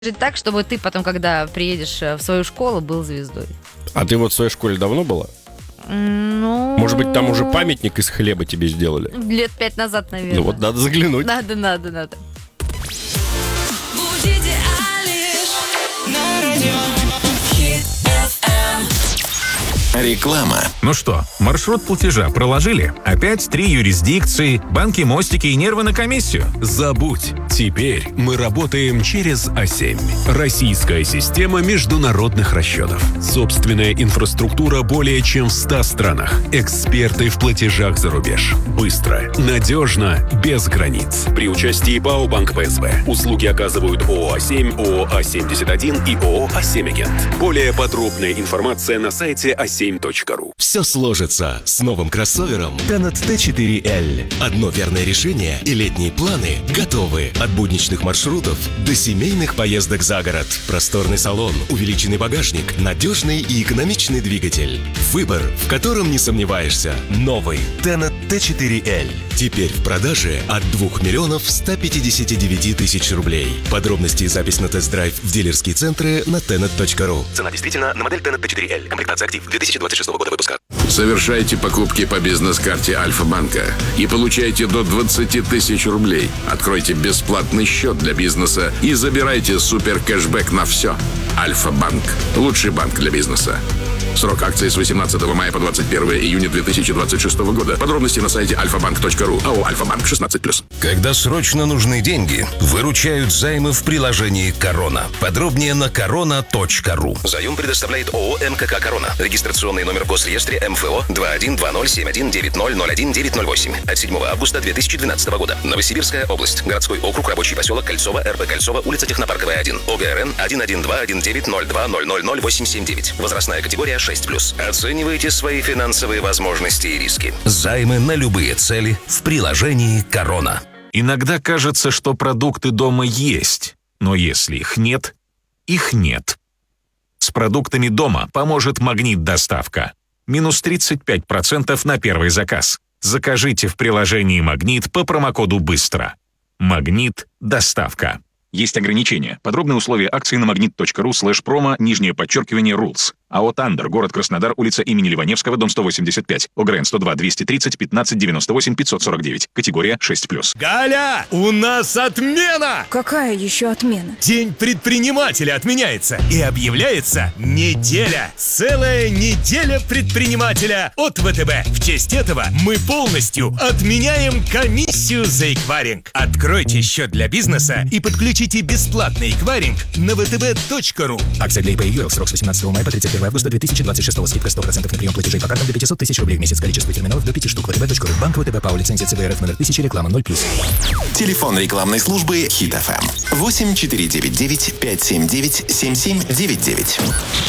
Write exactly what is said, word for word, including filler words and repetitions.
Жить так, чтобы ты потом, когда приедешь в свою школу, был звездой. А ты вот в своей школе давно была? Ну... Может быть, там уже памятник из хлеба тебе сделали? Лет пять назад, наверное. Ну вот надо заглянуть. Надо, надо, надо. Будете Алиш на радио Хит эф эм. Реклама. Ну что, маршрут платежа проложили? Опять три юрисдикции, банки, мостики и нервы на комиссию? Забудь. Теперь мы работаем через А семь. Российская система международных расчетов. Собственная инфраструктура более чем в ста странах. Эксперты в платежах за рубеж. Быстро, надежно, без границ. При участии ПАО «Банк ПСБ». Услуги оказывают ООО «А семь», ООО «А семьдесят один» и ООО «А семь Агент». Более подробная информация на сайте а семь точка ру. Все сложится с новым кроссовером Tenet Т четыре Л. Одно верное решение и летние планы готовы. От будничных маршрутов до семейных поездок за город. Просторный салон, увеличенный багажник, надежный и экономичный двигатель. Выбор, в котором не сомневаешься. Новый Tenet Т четыре Л. Теперь в продаже от двух миллионов ста пятидесяти девяти тысяч рублей. Подробности и запись на тест-драйв в дилерские центры на tenet точка ру. Цена действительно на модель Tenet Т четыре Л. Комплектация актив две тысячи двадцать шестого года выпуска. Совершайте покупки по бизнес-карте Альфа-банка и получайте до двадцати тысяч рублей. Откройте бесплатный счет для бизнеса и забирайте супер кэшбэк на все. Альфа-банк. Лучший банк для бизнеса. Срок акции с восемнадцатого мая по двадцать первое июня две тысячи двадцать шестого года. Подробности на сайте альфа банк точка ру. АО «Альфа-банк» шестнадцать плюс. Когда срочно нужны деньги, выручают займы в приложении «Корона». Подробнее на корона точка ру. Заем предоставляет ООО «МКК Корона». Регистрационный номер в Госреестре эм эф о два один два ноль семь один девять ноль ноль один девять ноль восемь. От седьмого августа две тысячи двенадцатого года. Новосибирская область. Городской округ, рабочий поселок Кольцово, эр бэ Кольцово, улица Технопарковая один. ОГРН один один два один девять ноль два ноль ноль ноль восемь семь девять. Возрастная категория шесть плюс. Оценивайте свои финансовые возможности и риски. Займы на любые цели в приложении «Корона». Иногда кажется, что продукты дома есть, но если их нет, их нет. С продуктами дома поможет «Магнит-доставка». Минус тридцать пять процентов на первый заказ. Закажите в приложении «Магнит» по промокоду «Быстро». «Магнит-доставка». Есть ограничения. Подробные условия акции на магнит точка ру слэш промо, нижнее подчеркивание, rules. АО «Тандер», город Краснодар, улица имени Ливаневского, дом сто восемьдесят пять. ОГРН сто два двести тридцать пятнадцать девяносто восемь пятьсот сорок девять. Категория шесть плюс. Галя, у нас отмена! Какая еще отмена? День предпринимателя отменяется и объявляется неделя. Целая неделя предпринимателя от вэ тэ бэ. В честь этого мы полностью отменяем комиссию за эквайринг. Откройте счет для бизнеса и подключите бесплатный эквайринг на вэ тэ бэ точка ру. Акция для ИП и ЮЭЛ. Срок с восемнадцатого мая по тридцать первое августа две тысячи двадцать шестого. Скидка сто процентов на прием платежей по картам до пятисот тысяч рублей в месяц. Количество терминалов до пяти штук. вэ тэ бэ точка ру. Банк вэ тэ бэ ПАО. Лицензия цэ вэ эр эф номер тысяча. Реклама ноль плюс. Телефон рекламной службы Хит эф эм. восемь четыре девять девять пять семь девять семь семь девять девять.